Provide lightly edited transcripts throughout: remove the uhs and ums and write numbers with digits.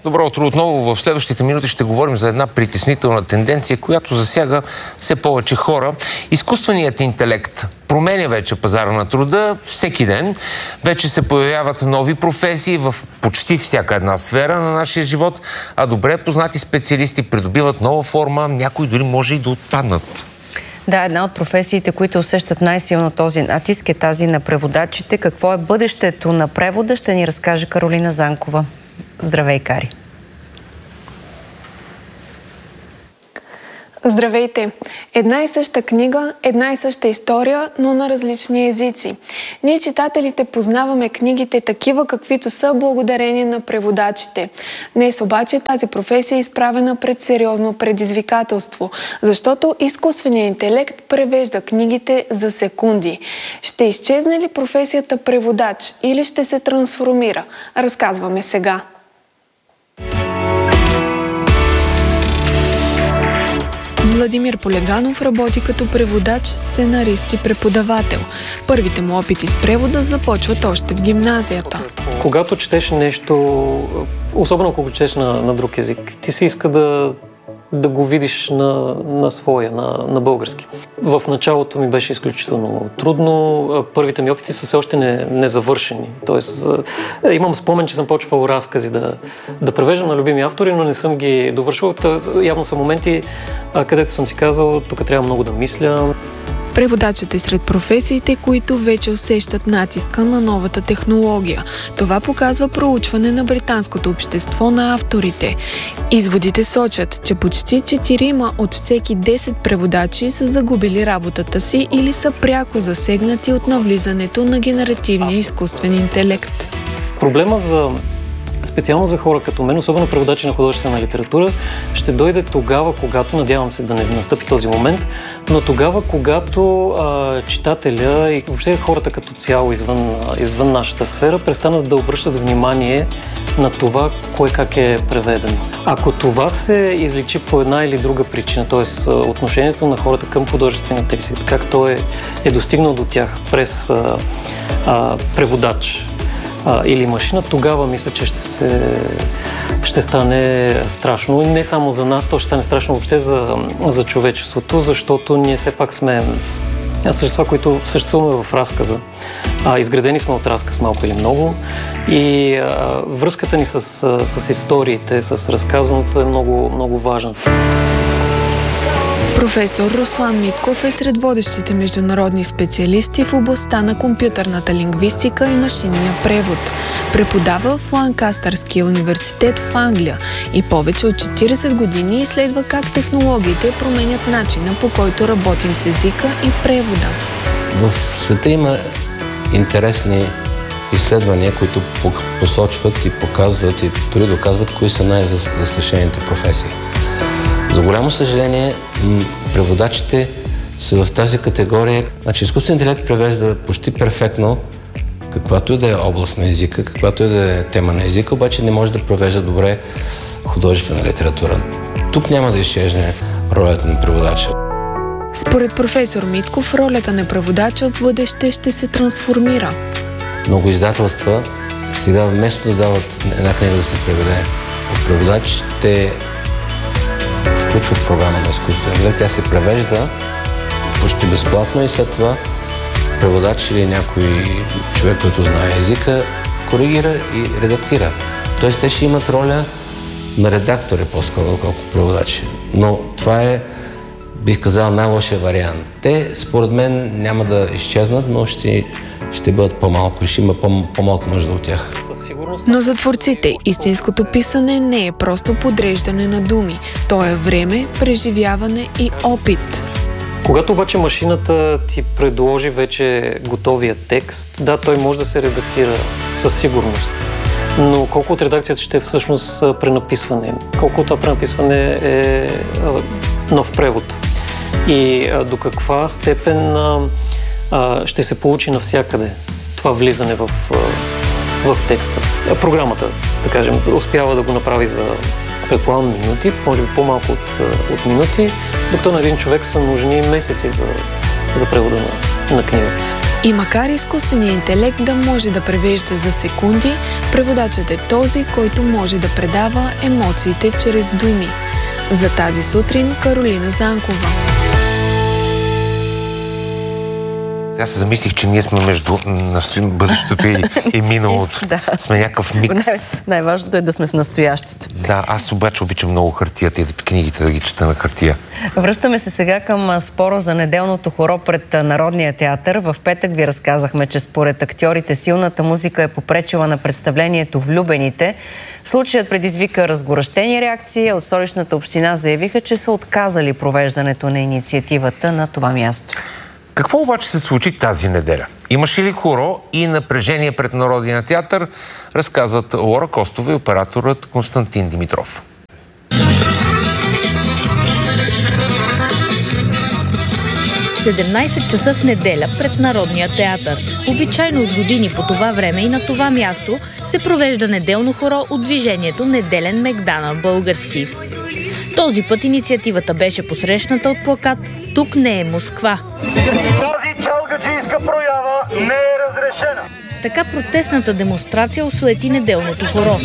Добро утро отново. В следващите минути ще говорим за една притеснителна тенденция, която засяга все повече хора. Изкуственият интелект променя вече пазара на труда всеки ден. Вече се появяват нови професии в почти всяка една сфера на нашия живот, а добре познати специалисти придобиват нова форма, някои дори може и да отпаднат. Да, една от професиите, които усещат най-силно този натиск, е тази на преводачите. Какво е бъдещето на превода, ще ни разкаже Каролина Занкова. Здравей, Кари! Здравейте! Една и съща книга, една и съща история, но на различни езици. Ние, читателите, познаваме книгите такива, каквито са, благодарение на преводачите. Днес обаче тази професия е изправена пред сериозно предизвикателство, защото изкуственият интелект превежда книгите за секунди. Ще изчезне ли професията преводач или ще се трансформира? Разказваме сега. Владимир Полеганов работи като преводач, сценарист и преподавател. Първите му опити с превода започват още в гимназията. Когато четеш нещо, особено ако го четеш на друг език, ти си иска да го видиш на своя, на български. В началото ми беше изключително трудно. Първите ми опити са все още незавършени. Тоест, имам спомен, че съм почвал разкази да превеждам на любими автори, но не съм ги довършвал. Явно са моменти, където съм си казал, тук трябва много да мисля. Преводачът е сред професиите, които вече усещат натиска на новата технология. Това показва проучване на британското общество на авторите. Изводите сочат, че почти 4 от всеки 10 преводачи са загубили работата си или са пряко засегнати от навлизането на генеративния изкуствен интелект. Проблема специално за хора като мен, особено преводачи на художествена литература, ще дойде тогава, когато, надявам се да не настъпи този момент, но тогава, когато читателя и въобще хората като цяло извън нашата сфера престанат да обръщат внимание на това, кое как е преведено. Ако това се изличи по една или друга причина, т.е. отношението на хората към художествения текст, как той е достигнал до тях през преводач, или машина, тогава мисля, че ще стане страшно. Не само за нас, то ще стане страшно въобще за човечеството, защото ние все пак сме същества, които съществуваме в разказа. Изградени сме от разказ малко или много и връзката ни с историите, с разказаното е много, много важна. Професор Руслан Митков е сред водещите международни специалисти в областта на компютърната лингвистика и машинния превод. Преподава в Ланкастърския университет в Англия и повече от 40 години изследва как технологиите променят начина, по който работим с езика и превода. В света има интересни изследвания, които посочват и показват и дори доказват кои са най-застрашените професии. За голямо съжаление, преводачите са в тази категория. Значи, изкуственият интелект превежда почти перфектно каквато и да е област на езика, каквато и да е тема на езика, обаче не може да превежда добре художествена литература. Тук няма да изчезне ролята на преводача. Според професор Митков, ролята на преводача в бъдеще ще се трансформира. Много издателства сега вместо да дават една книга да се преведе от преводач, те включват програма на изкуствен интелект, тя се превежда почти безплатно и след това преводач или някой човек, който знае езика, коригира и редактира. Тоест те ще имат роля на редактори по-скоро, отколкото преводачи. Но това е, бих казал, най-лошия вариант. Те, според мен, няма да изчезнат, но ще бъдат по-малко и ще има по-малко нужда от тях. Но за творците истинското писане не е просто подреждане на думи. То е време, преживяване и опит. Когато обаче машината ти предложи вече готовия текст, да, той може да се редактира със сигурност. Но колко от редакцията ще е всъщност пренаписване? Колко от това пренаписване е нов превод? И до каква степен ще се получи навсякъде това влизане в текста. Програмата, да кажем, успява да го направи за, предполагам, минути, може би по-малко от минути, докато на един човек са нужни месеци за превода на книга. И макар изкуственият интелект да може да превежда за секунди, преводачът е този, който може да предава емоциите чрез думи. За тази сутрин Каролина Занкова. Аз се замислих, че ние сме между бъдещето и миналото. Да. Сме някакъв микс. Най-важното е да сме в настоящето. Да, аз обаче обичам много хартията и книгите да ги чета на хартия. Връщаме се сега към спора за неделното хоро пред Народния театър. В петък ви разказахме, че според актьорите силната музика е попречила на представлението "Влюбените". Случаят предизвика разгорещени реакции. От Столичната община заявиха, че са отказали провеждането на инициативата на това място. Какво обаче се случи тази неделя? Имаше ли хоро и напрежение пред Народния театър? Разказват Лора Костова и операторът Константин Димитров. 17 часа в неделя пред Народния театър. Обичайно от години по това време и на това място се провежда неделно хоро от движението "Неделен Мегдана български". Този път инициативата беше посрещната от плакат "Тук не е Москва". Тази чалгаджийска проява не е разрешена. Така протестната демонстрация осуети неделното хоро.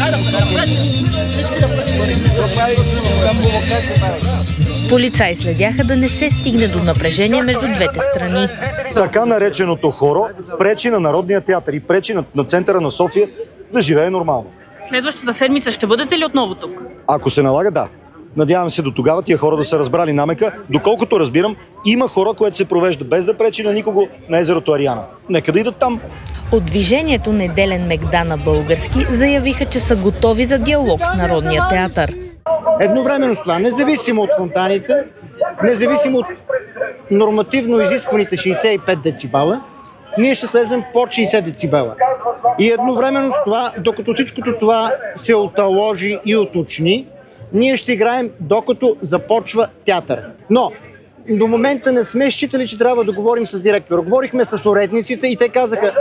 Полицаи следяха да не се стигне до напрежение между двете страни. Така нареченото хоро пречи на Народния театър и пречи на центъра на София да живее нормално. Следващата седмица ще бъдете ли отново тук? Ако се налага, да. Надявам се до тогава тия хора да са разбрали намека. Доколкото разбирам, има хоро, което се провежда без да пречи на никого на езерото Ариана. Нека да идат там. От движението "Неделен Мегдана български" заявиха, че са готови за диалог с Народния театър. Едновременно с това, независимо от фонтаните, независимо от нормативно изискваните 65 децибела, ние ще слезем под 60 децибела. И едновременно с това, докато всичкото това се оталожи и уточни, ние ще играем докато започва театър. Но до момента не сме считали, че трябва да говорим с директора. Говорихме с уредниците и те казаха: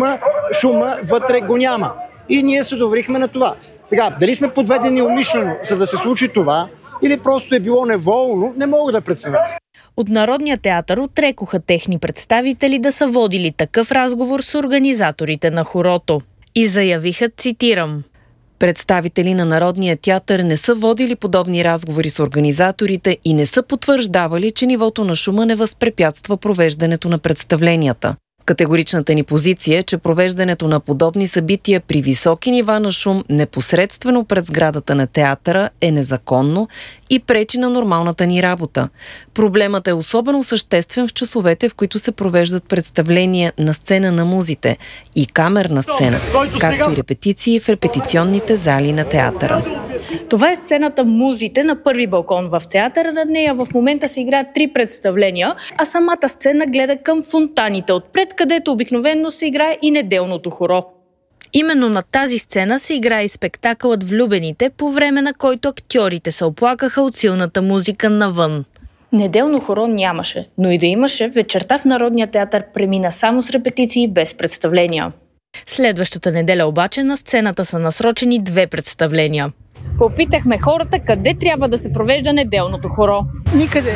шума вътре го няма. И ние се доверихме на това. Сега, дали сме подведени умишлено, за да се случи това, или просто е било неволно, не мога да преценя. От Народния театър отрекоха техни представители да са водили такъв разговор с организаторите на хорото. И заявиха, цитирам: Представители на Народния театър не са водили подобни разговори с организаторите и не са потвърждавали, че нивото на шума не възпрепятства провеждането на представленията. Категоричната ни позиция е, че провеждането на подобни събития при високи нива на шум непосредствено пред сградата на театъра е незаконно и пречи на нормалната ни работа. Проблемът е особено съществен в часовете, в които се провеждат представления на сцена на музите и камерна сцена, както и репетиции в репетиционните зали на театъра. Това е сцената "Музите" на първи балкон в театъра. Над нея в момента се играят 3 представления, а самата сцена гледа към фонтаните отпред, където обикновено се играе и неделното хоро. Именно на тази сцена се играе и спектакълът "Влюбените", по време на който актьорите се оплакаха от силната музика навън. Неделно хоро нямаше, но и да имаше, вечерта в Народния театър премина само с репетиции без представления. Следващата неделя обаче на сцената са насрочени 2 представления. Попитахме хората къде трябва да се провежда неделното хоро. Никъде.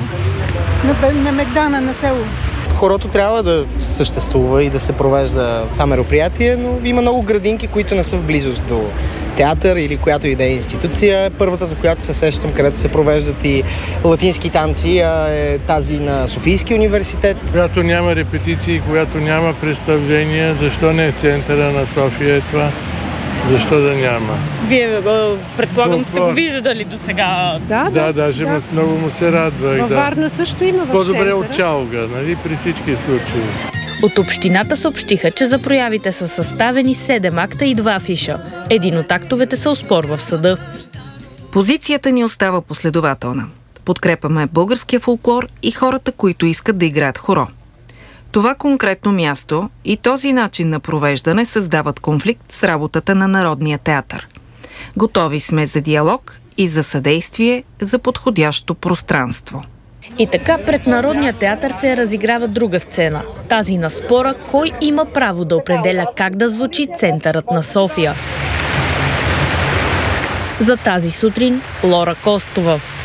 На Мегдана, на село. Хорото трябва да съществува и да се провежда това мероприятие, но има много градинки, които не са в близост до театър или която и да е институция. Първата, за която се сещам, където се провеждат и латински танци, е тази на Софийския университет. Когато няма репетиции, когато няма представления, защо не е центъра на София е това? Защо да няма? Вие предполагам сте го виждали до сега. Да, даже много му се радвах. Във Варна също има в центъра. По-добре от Чалга, нали, при всички случаи. От общината съобщиха, че за проявите са съставени 7 акта и 2 афиша. Един от актовете се оспорва в съда. Позицията ни остава последователна. Подкрепяме българския фолклор и хората, които искат да играят хоро. Това конкретно място и този начин на провеждане създават конфликт с работата на Народния театър. Готови сме за диалог и за съдействие за подходящо пространство. И така пред Народния театър се разиграва друга сцена. Тази на спора кой има право да определя как да звучи центърът на София. За тази сутрин Лора Костова.